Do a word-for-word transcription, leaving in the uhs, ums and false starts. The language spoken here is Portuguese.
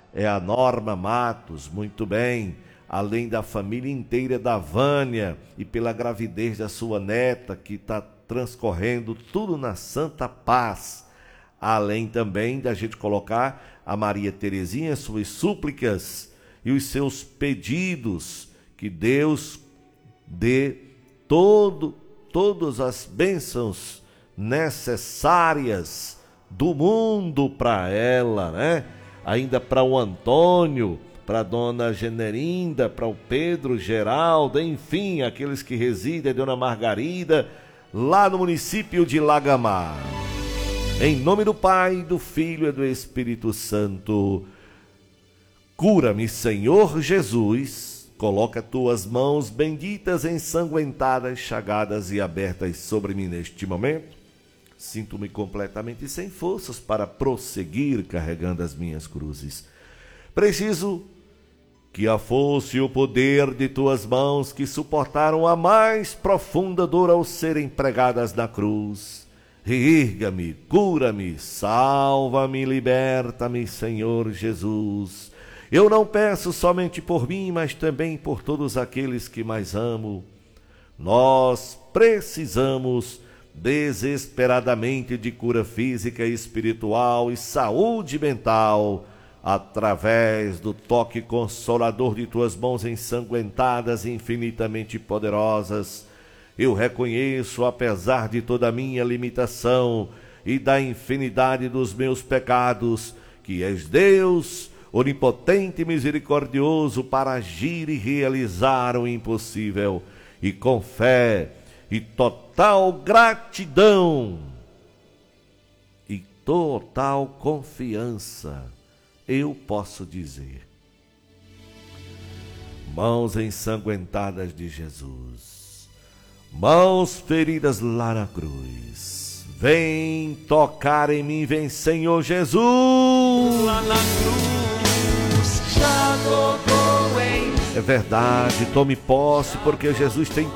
é a Norma Matos, muito bem, além da família inteira da Vânia e pela gravidez da sua neta, que está transcorrendo tudo na santa paz. Além também da gente colocar a Maria Terezinha, suas súplicas e os seus pedidos, que Deus dê todo, todas as bênçãos necessárias do mundo para ela, né? Ainda para o Antônio, para a dona Generinda, para o Pedro, Geraldo, enfim, aqueles que residem, a dona Margarida, lá no município de Lagamar. Em nome do Pai, do Filho e do Espírito Santo, cura-me, Senhor Jesus, coloca tuas mãos benditas, ensanguentadas, chagadas e abertas sobre mim neste momento. Sinto-me completamente sem forças para prosseguir carregando as minhas cruzes. Preciso que a força e o poder de tuas mãos, que suportaram a mais profunda dor ao serem pregadas na cruz, reerga-me, cura-me, salva-me, liberta-me, Senhor Jesus. Eu não peço somente por mim, mas também por todos aqueles que mais amo. Nós precisamos desesperadamente de cura física e espiritual e saúde mental, através do toque consolador de tuas mãos ensanguentadas e infinitamente poderosas. Eu reconheço, apesar de toda a minha limitação e da infinidade dos meus pecados, que és Deus, onipotente e misericordioso, para agir e realizar o impossível. E com fé e total gratidão e total confiança, eu posso dizer: mãos ensanguentadas de Jesus, mãos feridas lá na cruz, vem tocar em mim, vem, Senhor Jesus. Lá na cruz já tocou em... É verdade, tome posse, porque Jesus tem